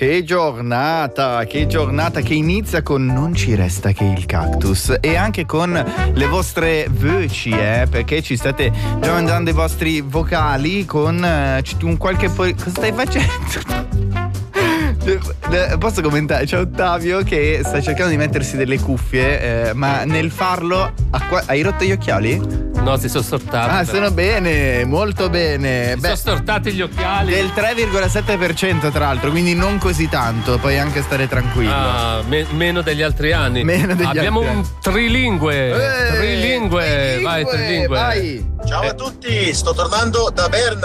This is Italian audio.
Che giornata che inizia con Non ci resta che il cactus e anche con le vostre voci, perché ci state già mandando i vostri vocali con un qualche cosa stai facendo? Posso commentare? C'è Ottavio che sta cercando di mettersi delle cuffie, ma nel farlo hai rotto gli occhiali? No, si sono stortati. Sono bene, molto bene. Sono stortati gli occhiali. Del 3,7% tra l'altro, quindi non così tanto, puoi anche stare tranquillo. Meno degli altri anni. Abbiamo un trilingue. Vai, trilingue. Vai. Ciao a tutti, sto tornando da Berna.